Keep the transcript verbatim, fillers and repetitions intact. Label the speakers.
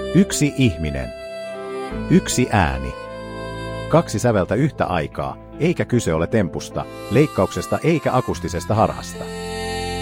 Speaker 1: Yksi ihminen. Yksi ääni. Kaksi säveltä yhtä aikaa, eikä kyse ole tempusta, leikkauksesta eikä akustisesta harhasta.